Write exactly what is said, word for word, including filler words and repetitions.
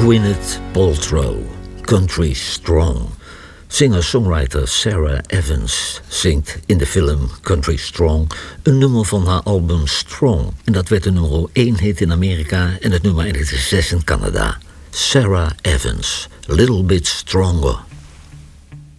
Gwyneth Paltrow, Country Strong. Singer-songwriter Sarah Evans zingt in de film Country Strong een nummer van haar album Strong. En dat werd de nummer één hit in Amerika en het nummer eindigde zes in Canada. Sarah Evans, Little Bit Stronger.